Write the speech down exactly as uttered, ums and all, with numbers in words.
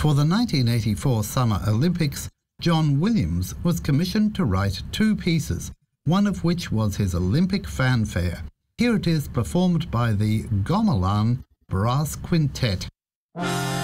For the nineteen eighty-four Summer Olympics, John Williams was commissioned to write two pieces, one of which was his Olympic fanfare. Here it is performed by the Gomelan Brass Quintet.